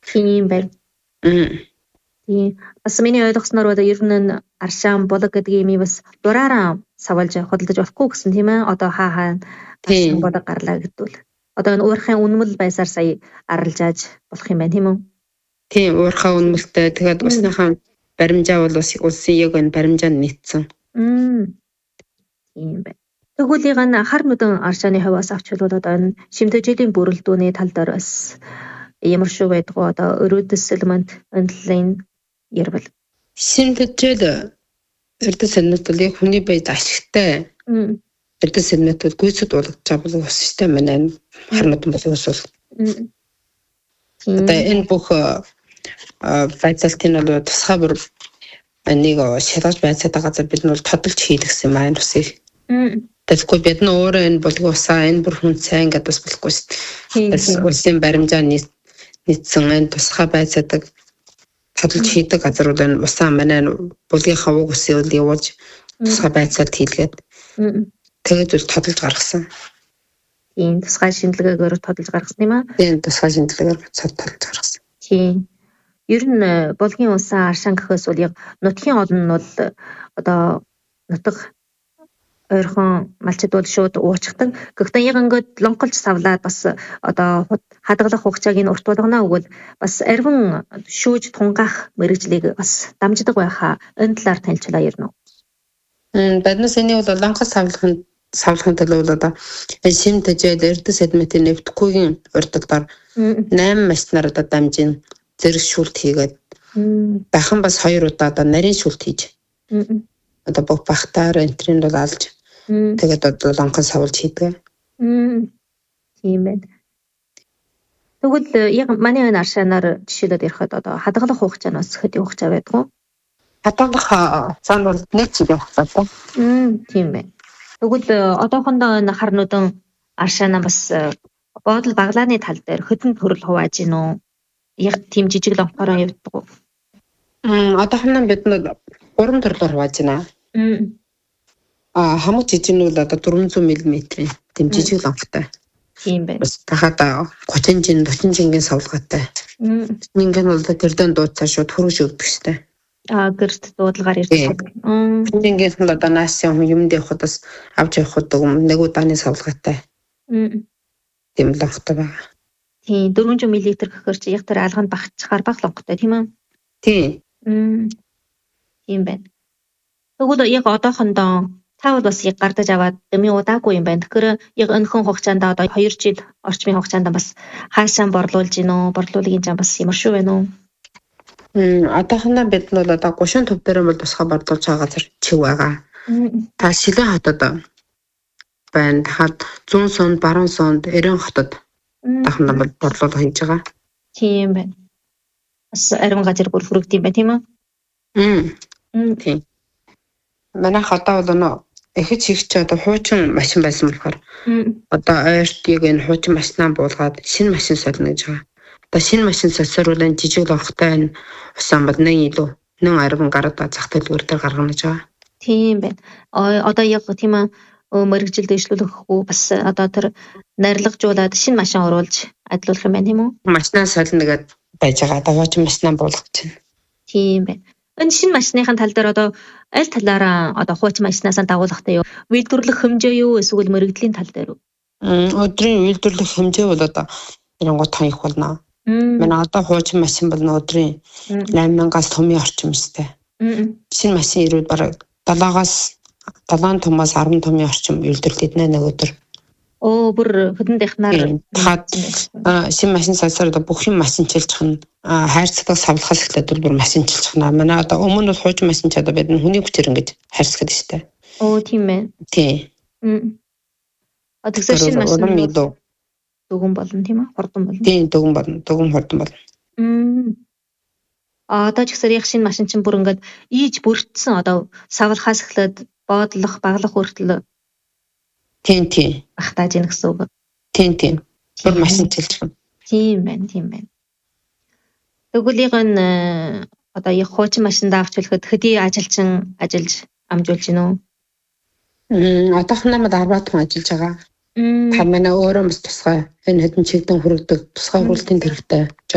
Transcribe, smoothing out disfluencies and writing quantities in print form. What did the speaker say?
Тийм байна. Тийм. Бас миний ойлгосноор одоо ер нь аршаан булаг гэдэг имийг бас дураараа савалж худалдаж болохгүй гэсэн тийм ээ. Одоо хаа аршаан булаг гарлаа гэдвэл. Одоо энэ уурхайн үнэмэл байсаар сая арилжааж болох юм байна тийм үү? Тийм, уурхай үнэмэлтэй. Тэгээд усныхаа баримжаа бол улсын яг энэ баримжаанд нийцсэн. Тийм байна. Тэгвэл энэ хар нүдэн аршааны хувьас авч хэлбэл одоо энэ шимтгийллийн бүрэлдүүний тал дээр бас ямар шүү байдгүй одоо өрөөдөс элемент онлайн ярил. Шимтгийл өрөөдөс элемент бол яг хүний биед ашигтай. Өрөөдөс элемент бол гүйцэд болгож байгаа ус систем байна. Хар нүдэн бол ус бол. Одоо энэ бүх байцаалтын бол тусгай бүр нэг шалгаж байцаатай газар бид нь бол тодолж хийлгсэн юм аа энэ усыг. Тэгэхгүй бид нь өөрөө энэ булгийн усаа энэ бүр хүн сайн гэдээ бас болохгүй шүү дээ. Улсын баримжаа нийцсэн энэ тусгай байцаадаг тодолж хийдэг газар бол энэ усаа манай булгийн хавууг усыг явуулж тусгай байцаалт хийлгээд тэгээд бол тодолж гаргасан. Тийм тусгай шинжилгээгээр тодолж гаргасан юм аа. Тийм тусгай шинжилгээгээр тодолж гаргасан. Тийм. Ер нь булгийн усаа аршаан гэхээс бол яг нутгийн олон нь бол одоо нутаг ойрхон малчид бол шууд уучдаг. Гэхдээ яг ингээд лонголж савлаад бас одоо хадгалах хугацааг нь урт болгоно өгвөл бас арвин шүүж тунгаах мэрэгжлийг бас дамждаг байхаа энэ талаар танилцуулаа ярина уу? Биднээс энэ бол лонголж савлахын төлөө бол одоо шимтгийл эрдэс эдмэтийн нэвтгүйгийн урддаар 8 машинаар одоо дамжин зэрэг шүүлт хийгээд дахин бас 2 удаа одоо нарийн шүүлт хийж одоо бүх бахтаар энтрийн бол алж тэгээд одоо лонхон савлж хийдэг. Тийм байна. Тэгвэл яг манай энэ аршаанаар жишээлээд ярихад одоо хадгалах хугацаанаас хэдийн хугацаа байдгүй? Хадгалах цаана бол 1 жилийн хугацаатай. Тийм байна. Тэгвэл одоохондоо энэ хар нүдэн аршаанаа бас бодол баглааны тал дээр хэдэн төрөл хувааж гин үү? Яг тийм жижиг лонхороо явдаг уу? Одоохондоо бид нэг 3 төрлөөр хувааж байна. Хамаг жижиг нь бол одоо 400 мм-ийн тийм жижиг лонхтой. Тийм байна. Бас дахиад 30 жин 40 жингийн савлгаатай. Ингээд бол тэр дан дууцаа шууд хөрөж өгдөг штэ. Гэрт дуудлагаар ирдэг. Жингийн нь одоо наасын юмд явахад бас авч явахад нэг удааны савлгаатай. Тийм лонхтой байна. Тийм 400 мл гэхээр чи яг тэр алганд багчаар баг лонхтой тийм үү? Тийм. Тийм байна. Тэгвэл яг одоохондоо та бол бас яг гардаж аваад дэмий удаагүй юм байна. Тэгэхээр яг өнөхөн хугацаанд одоо 2 жил орчмын хугацаанд бас хаашаа борлуулж гинөө, борлуулгийн зам бас ямар шүү байна уу? Одоохондоо бид нь бол одоо 30 төв дээр бол тусгай борлуулж байгаа газар чив байгаа. Та Шилэн хотод байна. Дахиад 100 сунд, Баруун сунд, Эрен хотод дахин бол борлуулга хийж байгаа. Тийм байна. Бас арвин газар бүр хүрэгд юм байна тийм үү? Тийм. Манай хотоо бол эхэж хийгч одоо хуучин машин байсан болохоор одоо ойрт яг энэ хуучин машинаа буулгаад шинэ машин солино гэж байгаа. Одоо шинэ машин солисоор бол энэ жижиг лонхтой энэ усан бол нэг илүү 10 гаруй зах төлбөр дээр гаргана гэж байгаа. Тийм байна. Одоо яг тийм мэрэгжил дэвшлүүлэхгүй бас одоо тэр нарилгажуулаад шинэ машин оруулж адлуулах юм байна тийм үү? Машинаа солино гэдэг байж байгаа. Одоо хуучин машинаа буулгаж байна. Тийм байна. Энэ шинэ машиныхын тал дээр одоо аль талаараа одоо хуучин машинаас дагуулгатай юу? Үйлдвэрлэх хэмжээ юу эсвэл мэрэгдлийн тал дээр үү? Өдрийн үйлдвэрлэх хэмжээ бол одоо 1.5 их болно. Манай одоо хуучин машин бол өдрийн 8000-аас томын орчим өстэй. Шинэ машин ирвэл бараг 7 томоос 10 томын орчим үйлдвэрлэдэг нэг өдөр. Бүр хөдөн дахнаар шинэ машин сансаар бүх юм машинчилж хана хайрцагтай савлахаас эхлээд бүр машинчилж хана. Манай одоо өмнө бол хуучин машин ч одоо бид хүний хүчээр ингэж хайрцагд штэ. Тийм ээ. Тийм. Тэгэхээр шинэ машин дөгөн болно тийм үү? Хурдан болно. Тийм дөгөн болно. Дөгөн хурдан болно. Одоо ч гэсэн яг шинэ машин чинь бүр ингээд ийж бүрдсэн одоо савлахаас эхлээд боодлох, баглах хүртэл Тийм. Багтааж ийн гэсэн үг. Тийм. Бүр машинчилж байна. Тийм байна. Тэгвэл яг энэ одоо яг хуучин машинд авч хэлэхэд хэдий ажилчин ажиллаж амжуулж гинөө? Одоохондоо 10 хүн ажиллаж байгаа. Та манай өөрөө бас тусгай энэ хэдэн чигдэн хүрэгдэг тусгай хүрэлтийн төрөлтэй